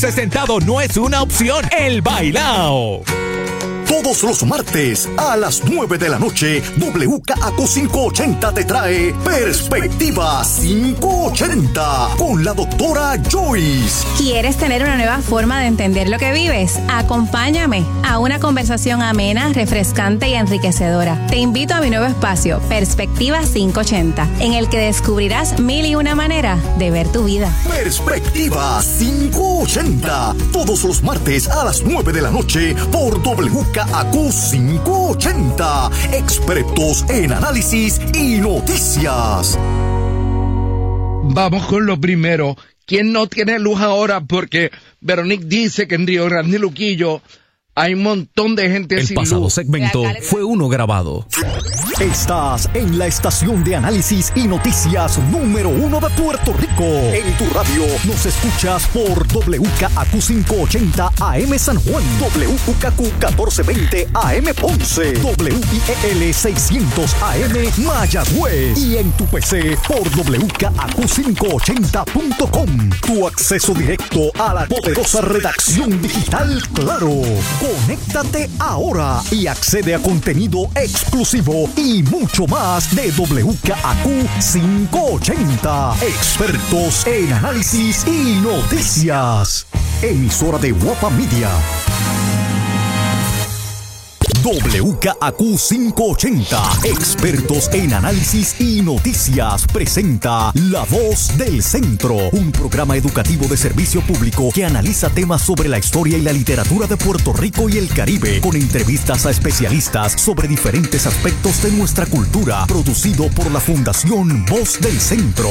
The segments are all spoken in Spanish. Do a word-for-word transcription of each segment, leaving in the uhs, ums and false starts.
Sentado no es una opción. El bailao. Todos los martes a las nueve de la noche, W K A Q quinientos ochenta te trae Perspectiva quinientos ochenta con la doctora Joyce. ¿Quieres tener una nueva forma de entender lo que vives? Acompáñame a una conversación amena, refrescante y enriquecedora. Te invito a mi nuevo espacio, Perspectiva quinientos ochenta, en el que descubrirás mil y una manera de ver tu vida. Perspectiva quinientos ochenta, todos los martes a las nueve de la noche por W K A Q quinientos ochenta, expertos en análisis y noticias. Vamos con lo primero. ¿Quién no tiene luz ahora? Porque Veronique dice que en Río Grande y Luquillo hay un montón de gente El sin pasado luz. segmento fue uno grabado. Estás en la estación de análisis y noticias número uno de Puerto Rico. En tu radio nos escuchas por W K A Q quinientos ochenta A M San Juan, W K A Q catorce veinte A M Ponce, W I E L seiscientos A M Mayagüez y en tu P C por W K A Q quinientos ochenta punto com. Tu acceso directo a la poderosa redacción digital Claro. Conéctate ahora y accede a contenido exclusivo y mucho más de W K A Q quinientos ochenta. Expertos en análisis y noticias. Emisora de Guapa Media. W K A Q quinientos ochenta, expertos en análisis y noticias, presenta La Voz del Centro, un programa educativo de servicio público que analiza temas sobre la historia y la literatura de Puerto Rico y el Caribe, con entrevistas a especialistas sobre diferentes aspectos de nuestra cultura, producido por la Fundación Voz del Centro.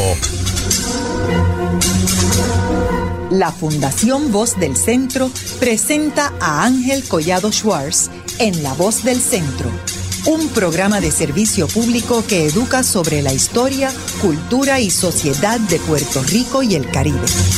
La Fundación Voz del Centro presenta a Ángel Collado Schwartz en La Voz del Centro, un programa de servicio público que educa sobre la historia, cultura y sociedad de Puerto Rico y el Caribe.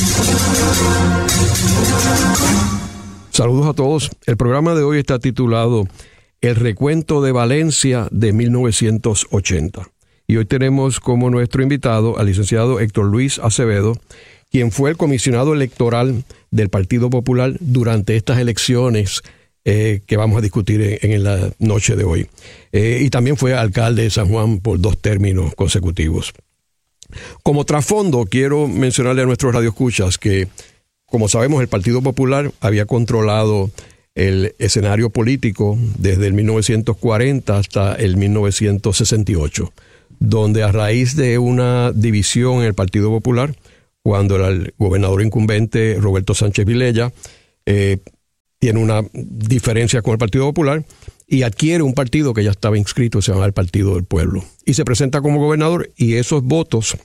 Saludos a todos. El programa de hoy está titulado El recuento de Valencia de mil novecientos ochenta. Y hoy tenemos como nuestro invitado al licenciado Héctor Luis Acevedo, quien fue el comisionado electoral del Partido Popular durante estas elecciones eh, que vamos a discutir en, en la noche de hoy. Eh, y también fue alcalde de San Juan por dos términos consecutivos. Como trasfondo, quiero mencionarle a nuestros radioescuchas que, como sabemos, el Partido Popular había controlado el escenario político desde el mil novecientos cuarenta hasta el mil novecientos sesenta y ocho, donde a raíz de una división en el Partido Popular, cuando el gobernador incumbente Roberto Sánchez Vilella eh, tiene una diferencia con el Partido Popular y adquiere un partido que ya estaba inscrito, se llama el Partido del Pueblo, y se presenta como gobernador, y esos votos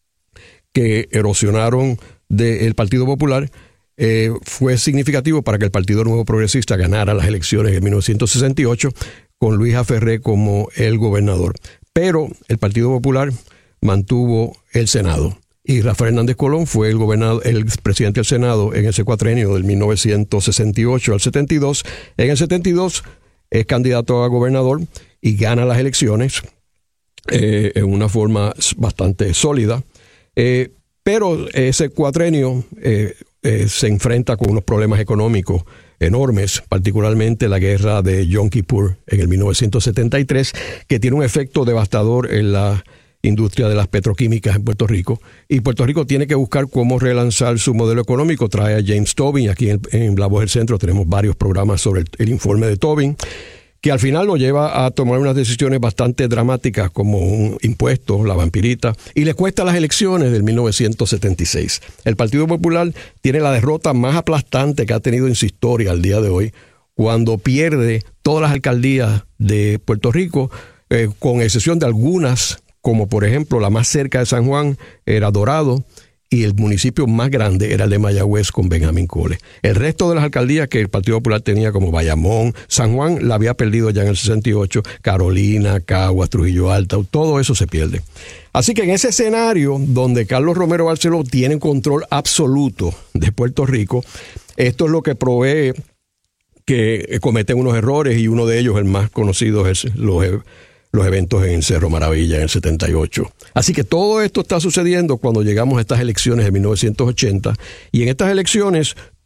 que erosionaron del Partido Popular eh, fue significativo para que el Partido Nuevo Progresista ganara las elecciones en mil novecientos sesenta y ocho con Luis Aferré como el gobernador. Pero el Partido Popular mantuvo el Senado. Y Rafael Hernández Colón fue el gobernador, el presidente del Senado en ese cuatrenio del mil novecientos sesenta y ocho al setenta y dos. En el setenta y dos es candidato a gobernador y gana las elecciones eh, en una forma bastante sólida. Eh, pero ese cuatrenio eh, eh, se enfrenta con unos problemas económicos enormes, particularmente la guerra de Yom Kippur en el mil novecientos setenta y tres, que tiene un efecto devastador en la industria de las petroquímicas en Puerto Rico, y Puerto Rico tiene que buscar cómo relanzar su modelo económico. Trae a James Tobin, aquí en, en La Voz del Centro tenemos varios programas sobre el, el informe de Tobin, que al final lo lleva a tomar unas decisiones bastante dramáticas como un impuesto, la vampirita, y le cuesta las elecciones del mil novecientos setenta y seis. El Partido Popular tiene la derrota más aplastante que ha tenido en su historia al día de hoy, cuando pierde todas las alcaldías de Puerto Rico, eh, con excepción de algunas, como por ejemplo la más cerca de San Juan era Dorado, y el municipio más grande era el de Mayagüez con Benjamín Cole. El resto de las alcaldías que el Partido Popular tenía, como Bayamón, San Juan, la había perdido ya en el sesenta y ocho, Carolina, Caguas, Trujillo Alto, todo eso se pierde. Así que en ese escenario donde Carlos Romero Barceló tiene control absoluto de Puerto Rico, esto es lo que provee que cometen unos errores, y uno de ellos, el más conocido, es los los eventos en Cerro Maravilla en el setenta y ocho. Así que todo esto está sucediendo cuando llegamos a estas elecciones de mil novecientos ochenta, y en estas elecciones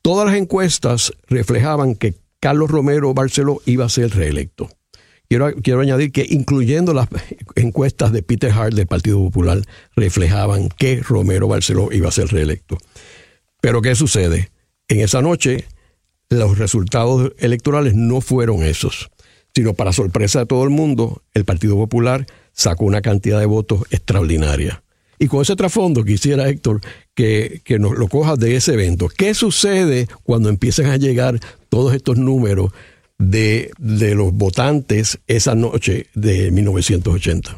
Todas las encuestas reflejaban que Carlos Romero Barceló iba a ser reelecto. Quiero, quiero añadir que incluyendo las encuestas de Peter Hart del Partido Popular reflejaban que Romero Barceló iba a ser reelecto. Pero ¿qué sucede? En esa noche los resultados electorales no fueron esos, sino para sorpresa de todo el mundo, el Partido Popular sacó una cantidad de votos extraordinaria. Y con ese trasfondo quisiera, Héctor, que, que nos lo cojas de ese evento. ¿Qué sucede cuando empiezan a llegar todos estos números de, de los votantes esa noche de mil novecientos ochenta?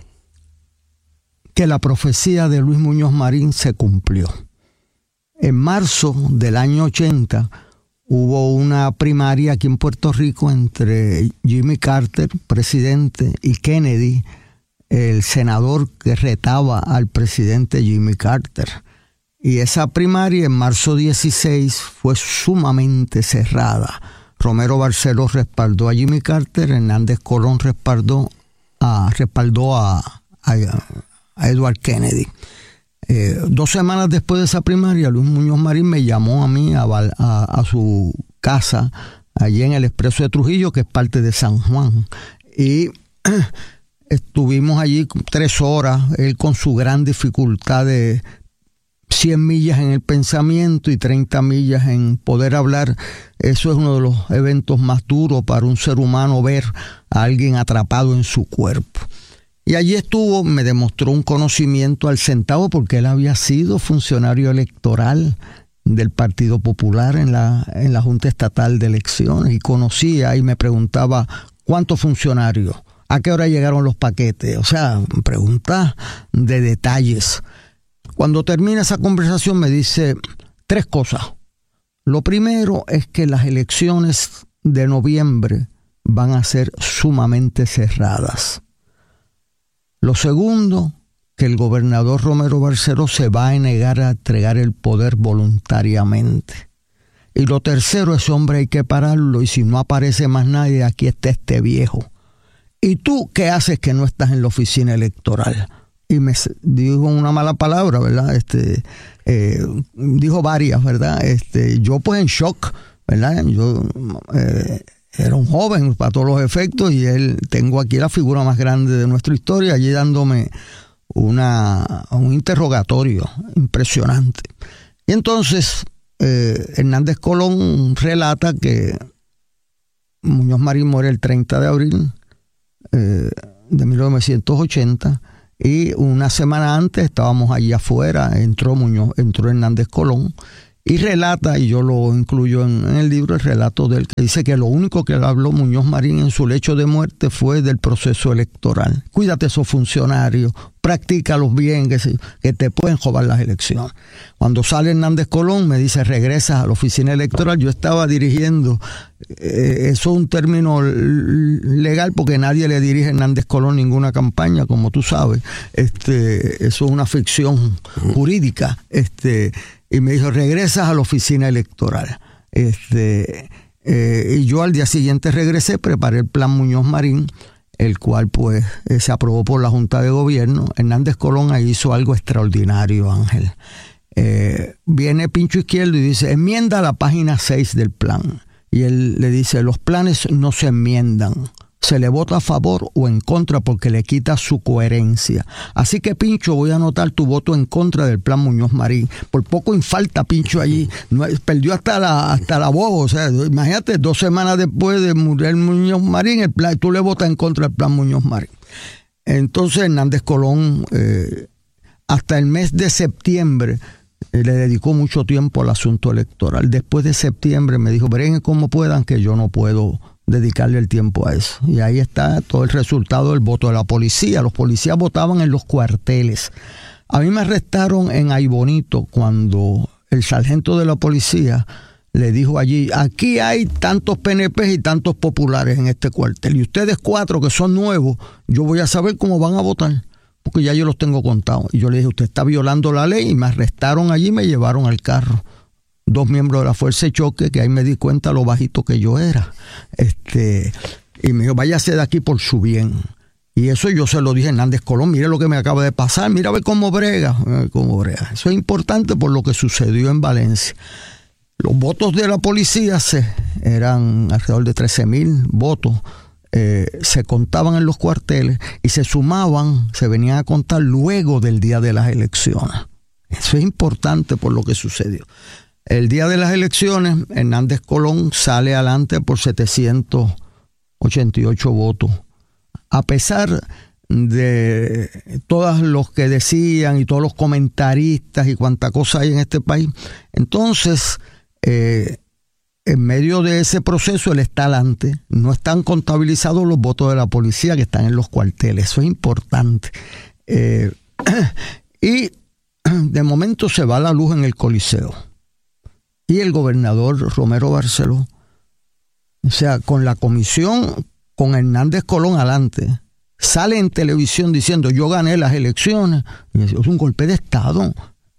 Que la profecía de Luis Muñoz Marín se cumplió. En marzo del año ochenta hubo una primaria aquí en Puerto Rico entre Jimmy Carter, presidente, y Kennedy, el senador que retaba al presidente Jimmy Carter. Y esa primaria en marzo dieciséis fue sumamente cerrada. Romero Barceló respaldó a Jimmy Carter, Hernández Colón respaldó a, respaldó a, a, a Edward Kennedy. Eh, dos semanas después de esa primaria, Luis Muñoz Marín me llamó a mí a, a, a su casa, allí en el Expreso de Trujillo, que es parte de San Juan. Y estuvimos allí tres horas, él con su gran dificultad de cien millas en el pensamiento y treinta millas en poder hablar. Eso es uno de los eventos más duros para un ser humano, ver a alguien atrapado en su cuerpo. Y allí estuvo, me demostró un conocimiento al centavo, porque él había sido funcionario electoral del Partido Popular en la, en la Junta Estatal de Elecciones, y conocía y me preguntaba cuántos funcionarios, a qué hora llegaron los paquetes, o sea, preguntas de detalles. Cuando termina esa conversación me dice tres cosas. Lo primero es que las elecciones de noviembre van a ser sumamente cerradas. Lo segundo, que el gobernador Romero Barceló se va a negar a entregar el poder voluntariamente. Y lo tercero, ese hombre hay que pararlo, y si no aparece más nadie, aquí está este viejo. ¿Y tú qué haces que no estás en la oficina electoral? Y me dijo una mala palabra, ¿verdad? Este, eh, dijo varias, ¿verdad? Este, yo pues en shock, ¿verdad? Yo eh, era un joven para todos los efectos, y él, tengo aquí la figura más grande de nuestra historia, allí dándome una, un interrogatorio impresionante. Y entonces eh, Hernández Colón relata que Muñoz Marín muere el treinta de abril eh, de mil novecientos ochenta, y una semana antes estábamos allí afuera, entró Muñoz, entró Hernández Colón, y relata, y yo lo incluyo en, en el libro, el relato de él, que dice que lo único que le habló Muñoz Marín en su lecho de muerte fue del proceso electoral. Cuídate esos funcionarios, practícalos bien, que, se, que te pueden joder las elecciones. Cuando sale Hernández Colón, me dice, regresas a la oficina electoral. Yo estaba dirigiendo, eh, eso es un término legal, porque nadie le dirige a Hernández Colón ninguna campaña, como tú sabes. Este, eso es una ficción jurídica. Este, y me dijo, regresas a la oficina electoral. Este, eh, y yo al día siguiente regresé, preparé el plan Muñoz Marín, el cual pues eh, se aprobó por la Junta de Gobierno. Hernández Colón ahí hizo algo extraordinario, Ángel. Eh, viene Pincho Izquierdo y dice, enmienda la página seis del plan. Y él le dice, los planes no se enmiendan, se le vota a favor o en contra porque le quita su coherencia. Así que, Pincho, voy a anotar tu voto en contra del plan Muñoz Marín. Por poco infalta Pincho allí, no, perdió hasta la hasta la voz. O sea, imagínate, dos semanas después de morir Muñoz Marín, el plan, tú le votas en contra del plan Muñoz Marín. Entonces Hernández Colón, eh, hasta el mes de septiembre, eh, le dedicó mucho tiempo al asunto electoral. Después de septiembre me dijo, breguen como puedan, que yo no puedo dedicarle el tiempo a eso. Y ahí está todo el resultado del voto de la policía. Los policías votaban en los cuarteles. A mí me arrestaron en Aybonito cuando el sargento de la policía le dijo allí, aquí hay tantos P N P y tantos populares en este cuartel, y ustedes cuatro que son nuevos, yo voy a saber cómo van a votar, porque ya yo los tengo contados. Y yo le dije, usted está violando la ley, y me arrestaron allí y me llevaron al carro. Dos miembros de la Fuerza de Choque, que ahí me di cuenta lo bajito que yo era. Este, y me dijo, váyase de aquí por su bien. Y eso yo se lo dije a Hernández Colón, mire lo que me acaba de pasar, mira a ver cómo brega, cómo brega. Eso es importante por lo que sucedió en Valencia. Los votos de la policía se, eran alrededor de trece mil votos. Eh, se contaban en los cuarteles y se sumaban, se venían a contar luego del día de las elecciones. Eso es importante por lo que sucedió. El día de las elecciones, Hernández Colón sale adelante por setecientos ochenta y ocho votos. A pesar de todos los que decían y todos los comentaristas y cuánta cosa hay en este país, entonces, eh, en medio de ese proceso, él está adelante. No están contabilizados los votos de la policía que están en los cuarteles. Eso es importante. Eh, y de momento se va la luz en el Coliseo. Y el gobernador Romero Barceló, o sea, con la comisión, con Hernández Colón adelante, sale en televisión diciendo, yo gané las elecciones. Y eso es un golpe de Estado.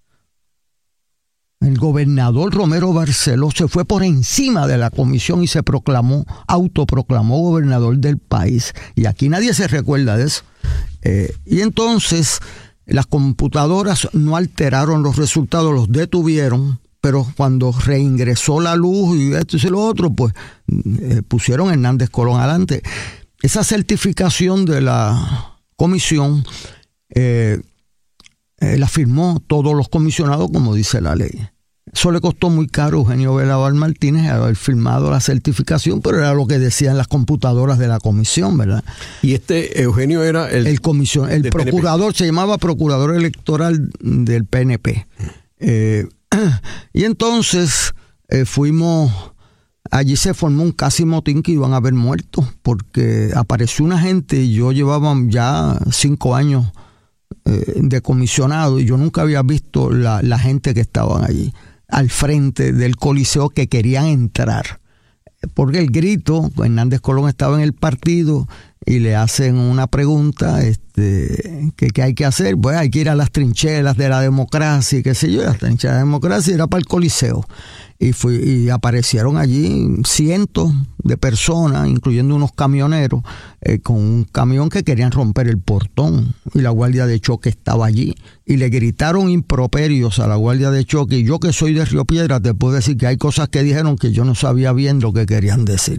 El gobernador Romero Barceló se fue por encima de la comisión y se proclamó, autoproclamó gobernador del país. Y aquí nadie se recuerda de eso. Eh, y entonces las computadoras no alteraron los resultados, los detuvieron, pero cuando reingresó la luz y esto y lo otro, pues eh, pusieron Hernández Colón adelante. Esa certificación de la comisión eh, eh, la firmó todos los comisionados, como dice la ley. Eso le costó muy caro a Eugenio Belaval Martínez haber firmado la certificación, pero era lo que decían las computadoras de la comisión, ¿verdad? Y este Eugenio era el... El, comisión, el procurador, P N P. Se llamaba procurador electoral del P N P. Eh, y entonces eh, fuimos... Allí se formó un casi motín que iban a haber muerto, porque apareció una gente y yo llevaba ya cinco años eh, de comisionado y yo nunca había visto la, la gente que estaban allí al frente del Coliseo que querían entrar. Porque el grito, Hernández Colón estaba en el partido y le hacen una pregunta, este, que qué hay que hacer. Pues hay que ir a las trincheras de la democracia y qué sé yo, las trincheras de la democracia era para el Coliseo. Y, fui, y aparecieron allí cientos de personas, incluyendo unos camioneros, eh, con un camión que querían romper el portón. Y la guardia de choque estaba allí. Y le gritaron improperios a la guardia de choque. Y yo, que soy de Río Piedras, te puedo decir que hay cosas que dijeron que yo no sabía bien lo que querían decir.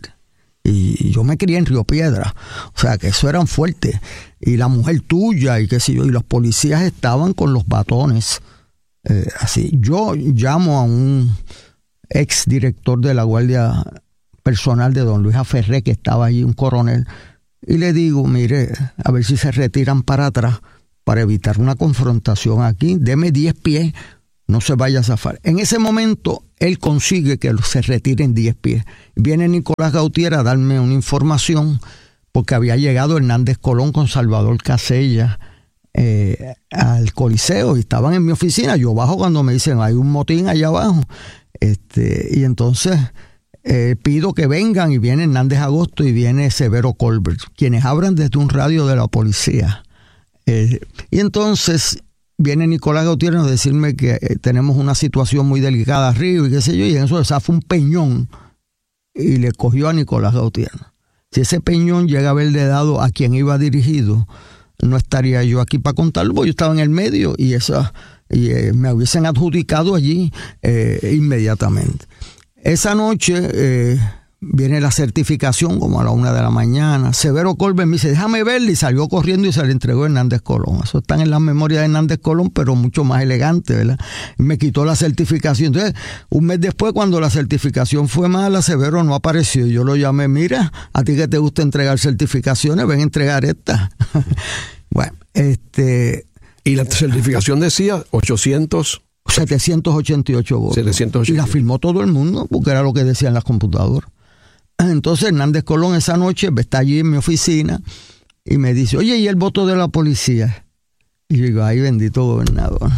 Y yo me crié en Río Piedras. O sea, que eso eran fuertes. Y la mujer tuya, y qué sé yo. Y los policías estaban con los batones. Eh, así. Yo llamo a un ex director de la Guardia Personal de don Luis Aferré, que estaba allí, un coronel, y le digo, mire, a ver si se retiran para atrás para evitar una confrontación aquí, deme diez pies, no se vaya a zafar. En ese momento, él consigue que se retiren diez pies. Viene Nicolás Gautier a darme una información, porque había llegado Hernández Colón con Salvador Casella eh, al Coliseo, y estaban en mi oficina. Yo bajo cuando me dicen, hay un motín allá abajo. Este, y entonces eh, pido que vengan, y viene Hernández Agosto y viene Severo Colbert, quienes hablan desde un radio de la policía. Eh, y entonces viene Nicolás Gautier a decirme que eh, tenemos una situación muy delicada arriba y qué sé yo, y en eso zafa un peñón y le cogió a Nicolás Gautier. Si ese peñón llega a haberle dado a quien iba dirigido, no estaría yo aquí para contarlo, porque yo estaba en el medio y esa... y eh, me hubiesen adjudicado allí eh, inmediatamente. Esa noche eh, viene la certificación como a la una de la mañana. Severo Colbert me dice, déjame verla, y salió corriendo y se le entregó a Hernández Colón. Eso está en la memoria de Hernández Colón, pero mucho más elegante, ¿verdad? Y me quitó la certificación. Entonces, un mes después, cuando la certificación fue mala, Severo no apareció. Yo lo llamé, mira, a ti que te gusta entregar certificaciones, ven a entregar esta. Bueno, este... Y la certificación decía ochocientos... setecientos ochenta y ocho votos. setecientos ochenta y ocho. Y la firmó todo el mundo, porque era lo que decían las computadoras. Entonces Hernández Colón esa noche está allí en mi oficina y me dice, oye, ¿y el voto de la policía? Y yo digo, ay, bendito gobernador.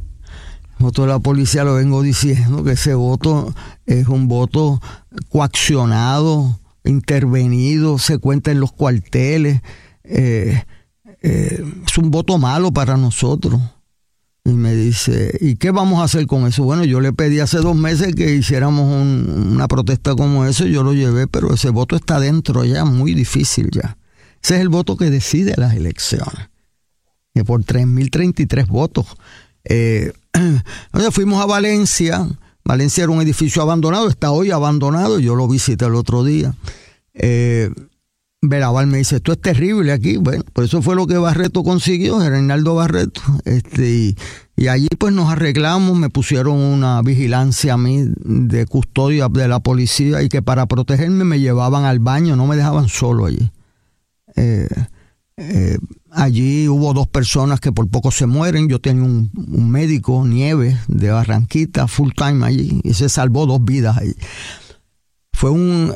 El voto de la policía, lo vengo diciendo, que ese voto es un voto coaccionado, intervenido, se cuenta en los cuarteles, eh... Eh, es un voto malo para nosotros. Y me dice, ¿y qué vamos a hacer con eso? Bueno, yo le pedí hace dos meses que hiciéramos un, una protesta como eso, yo lo llevé, pero ese voto está dentro ya, muy difícil ya. Ese es el voto que decide las elecciones. Y por tres mil treinta y tres votos. Eh, entonces fuimos a Valencia, Valencia era un edificio abandonado, está hoy abandonado, yo lo visité el otro día. Eh, Belaval me dice, esto es terrible aquí. Bueno, por eso fue lo que Barreto consiguió, Reinaldo Barreto. Este, y, y allí pues nos arreglamos, me pusieron una vigilancia a mí de custodia de la policía y que para protegerme me llevaban al baño, no me dejaban solo allí. Eh, eh, allí hubo dos personas que por poco se mueren. Yo tenía un, un médico, Nieves, de Barranquita, full time allí, y se salvó dos vidas allí. Fue un,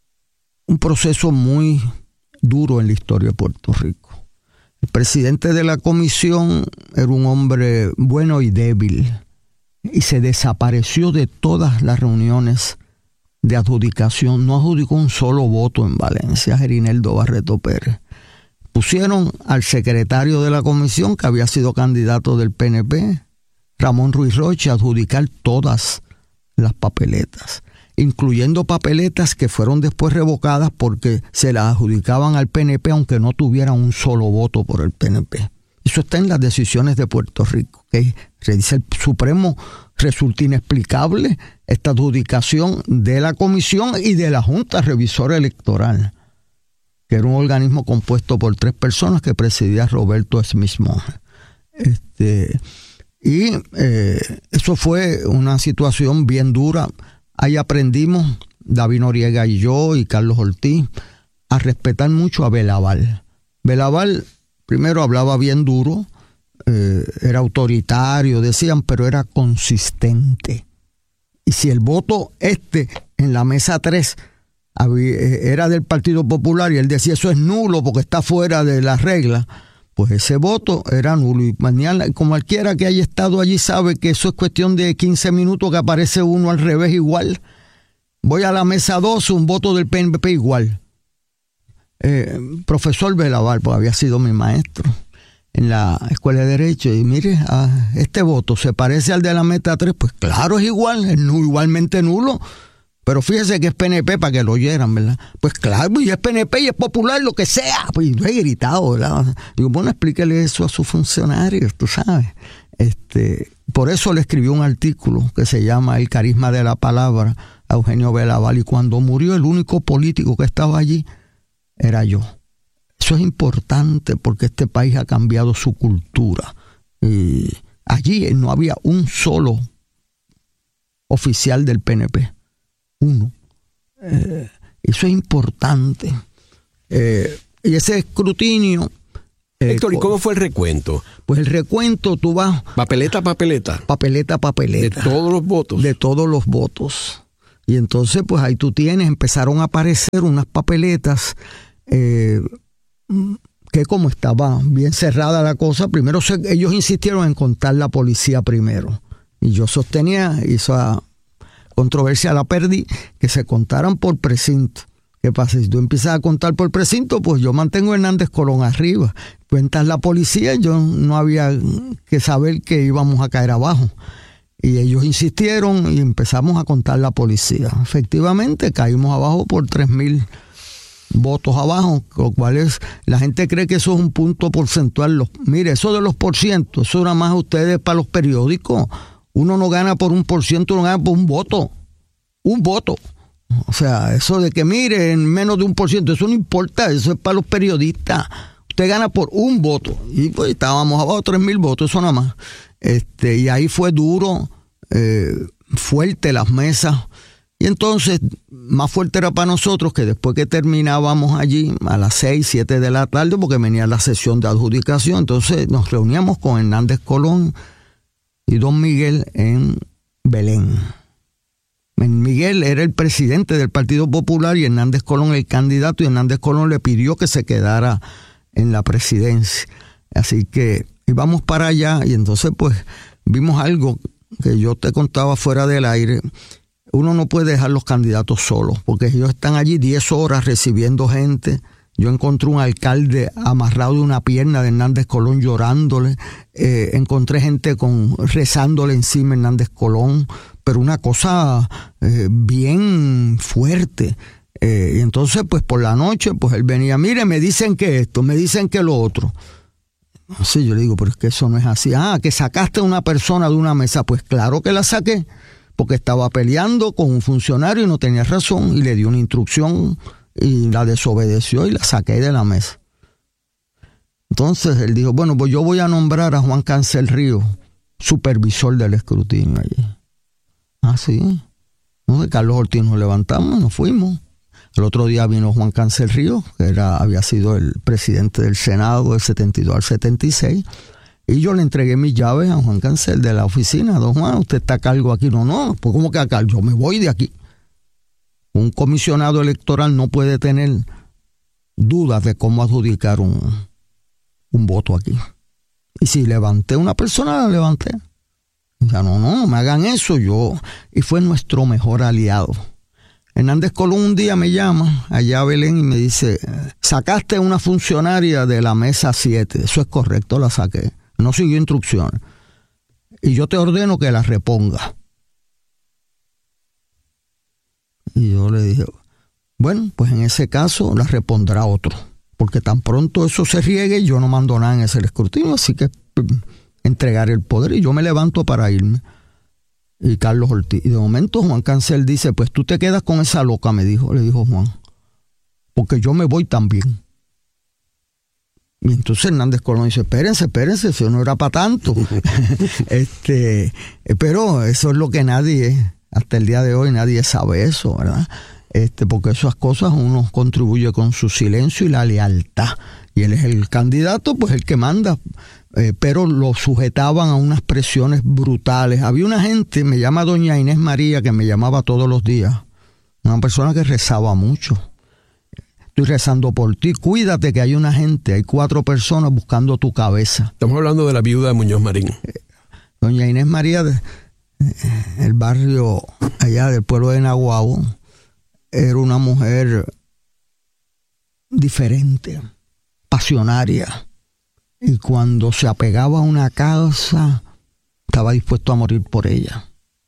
un proceso muy duro en la historia de Puerto Rico. El presidente de la comisión era un hombre bueno y débil, y se desapareció de todas las reuniones de adjudicación. No adjudicó un solo voto en Valencia, Reinaldo Barreto Pérez. Pusieron al secretario de la comisión, que había sido candidato del P N P, Ramón Ruiz Roche, a adjudicar todas las papeletas, incluyendo papeletas que fueron después revocadas porque se las adjudicaban al P N P aunque no tuvieran un solo voto por el P N P. Eso está en las decisiones de Puerto Rico, que dice el Supremo, resulta inexplicable esta adjudicación de la comisión y de la Junta Revisora Electoral, que era un organismo compuesto por tres personas que presidía Roberto Smith Monge. Este, y eh, eso fue una situación bien dura. Ahí aprendimos, David Noriega y yo y Carlos Ortiz, a respetar mucho a Belaval. Belaval primero hablaba bien duro, eh, era autoritario, decían, pero era consistente. Y si el voto este en la mesa tres era del Partido Popular y él decía eso es nulo porque está fuera de las reglas, pues ese voto era nulo. Y mañana, como cualquiera que haya estado allí sabe que eso es cuestión de quince minutos que aparece uno al revés igual. Voy a la mesa dos, un voto del P N P igual. Eh, profesor Belaval, pues había sido mi maestro en la Escuela de Derecho, y mire, ah, este voto se parece al de la mesa tres, pues claro, es igual, es igualmente nulo. Pero fíjese que es P N P para que lo oyeran, ¿verdad? Pues claro, y es P N P y es popular, lo que sea. Pues yo he gritado, ¿verdad? Digo, bueno, explíquele eso a sus funcionarios, tú sabes. Este, por eso le escribió un artículo que se llama El carisma de la palabra a Eugenio Belaval. Y cuando murió, el único político que estaba allí era yo. Eso es importante porque este país ha cambiado su cultura. Y allí no había un solo oficial del P N P. Uno. Eh, eso es importante. Eh, y ese escrutinio... Eh, Héctor, ¿y cómo fue el recuento? Pues el recuento, tú vas... Papeleta, papeleta. Papeleta, papeleta. De todos los votos. De todos los votos. Y entonces, pues ahí tú tienes, empezaron a aparecer unas papeletas eh, que como estaba bien cerrada la cosa, primero se, ellos insistieron en contar la policía primero. Y yo sostenía, esa controversia la perdí, que se contaran por precinto. ¿Qué pasa? Si tú empiezas a contar por precinto, pues yo mantengo a Hernández Colón arriba. Cuentas la policía, yo no había que saber que íbamos a caer abajo. Y ellos insistieron y empezamos a contar la policía. Efectivamente, caímos abajo por tres mil votos abajo, lo cual es, la gente cree que eso es un punto porcentual. Los, mire, eso de los porcientos, eso nada más ustedes para los periódicos. Uno no gana por un por ciento, uno gana por un voto. Un voto. O sea, eso de que mire, en menos de un por ciento, eso no importa, eso es para los periodistas. Usted gana por un voto. Y pues estábamos abajo tres mil votos, eso nada más. Este, y ahí fue duro, eh, fuerte las mesas. Y entonces, más fuerte era para nosotros que después que terminábamos allí a las seis, siete de la tarde, porque venía la sesión de adjudicación, entonces nos reuníamos con Hernández Colón y don Miguel en Belén. Miguel era el presidente del Partido Popular y Hernández Colón el candidato, y Hernández Colón le pidió que se quedara en la presidencia. Así que íbamos para allá y entonces pues vimos algo que yo te contaba fuera del aire. Uno no puede dejar los candidatos solos, porque ellos están allí diez horas recibiendo gente. Yo encontré un alcalde amarrado de una pierna de Hernández Colón llorándole. Eh, encontré gente con rezándole encima a Hernández Colón, pero una cosa eh, bien fuerte. Eh, y entonces, pues por la noche, pues él venía, mire, me dicen que esto, me dicen que lo otro. Sí, yo le digo, pero es que eso no es así. Ah, que sacaste a una persona de una mesa. Pues claro que la saqué, porque estaba peleando con un funcionario y no tenía razón, y le dio una instrucción y la desobedeció y la saqué de la mesa. Entonces él dijo, bueno, pues yo voy a nombrar a Juan Cancel Ríos supervisor del escrutinio allí. Ah, sí. No, de Carlos Ortiz nos levantamos y nos fuimos. El otro día vino Juan Cancel Ríos, que era, había sido el presidente del Senado del setenta y dos al setenta y seis, y yo le entregué mis llaves a Juan Cancel de la oficina. Don Juan, usted está a cargo aquí. No, no, pues ¿cómo que a cargo? Yo me voy de aquí. Un comisionado electoral no puede tener dudas de cómo adjudicar un, un voto aquí. Y si levanté una persona, la levanté. Ya no, no, no me hagan eso. Yo, y fue nuestro mejor aliado. Hernández Colón un día me llama allá a Belén y me dice, sacaste una funcionaria de la mesa siete. Eso es correcto, la saqué. No siguió instrucciones. Y yo te ordeno que la reponga. Y yo le dije, bueno, pues en ese caso la repondrá otro. Porque tan pronto eso se riegue, yo no mando nada en ese escrutinio, así que entregaré el poder. Y yo me levanto para irme. Y Carlos Ortiz. Y de momento Juan Cancel dice, pues tú te quedas con esa loca, me dijo, le dijo Juan. Porque yo me voy también. Y entonces Hernández Colón dice, espérense, espérense, eso no era para tanto. este, pero eso es lo que nadie, hasta el día de hoy nadie sabe eso, ¿verdad? Este, porque esas cosas uno contribuye con su silencio y la lealtad. Y él es el candidato, pues el que manda. Eh, pero lo sujetaban a unas presiones brutales. Había una gente, me llama doña Inés María, que me llamaba todos los días. Una persona que rezaba mucho. Estoy rezando por ti, cuídate que hay una gente, hay cuatro personas buscando tu cabeza. Estamos hablando de la viuda de Muñoz Marín. Eh, doña Inés María, de, eh, el barrio allá del pueblo de Naguabo, era una mujer diferente, pasionaria. Y cuando se apegaba a una causa, estaba dispuesto a morir por ella.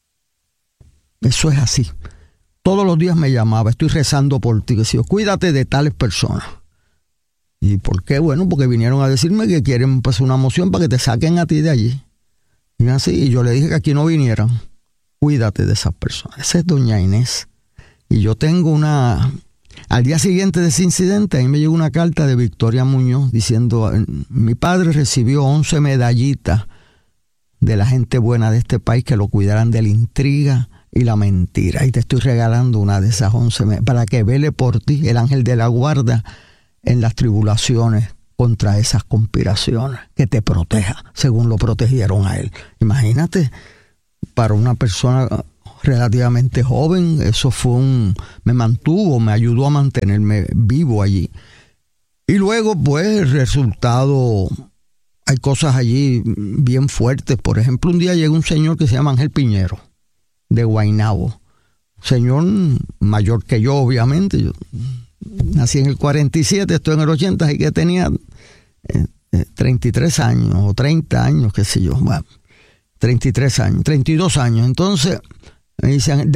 Eso es así. Todos los días me llamaba, estoy rezando por ti, que si yo, cuídate de tales personas. ¿Y por qué? Bueno, porque vinieron a decirme que quieren pasar una moción para que te saquen a ti de allí. Y así, y yo le dije que aquí no vinieran. Cuídate de esas personas. Esa es doña Inés. Y yo tengo una... Al día siguiente de ese incidente, a mí me llegó una carta de Victoria Muñoz diciendo, mi padre recibió once medallitas de la gente buena de este país que lo cuidaran de la intriga y la mentira. Y te estoy regalando una de esas once para que vele por ti, el ángel de la guarda, en las tribulaciones contra esas conspiraciones, que te proteja, según lo protegieron a él. Imagínate, para una persona relativamente joven, eso fue un... me mantuvo, me ayudó a mantenerme vivo allí. Y luego, pues, el resultado... Hay cosas allí bien fuertes. Por ejemplo, un día llegó un señor que se llama Ángel Piñero, de Guaynabo. Señor mayor que yo, obviamente. Yo nací en el cuarenta y siete, estoy en el ochenta, así que tenía eh, eh, treinta y tres años, o treinta años, qué sé yo. Bueno, treinta y tres años, treinta y dos años. Entonces, me dicen,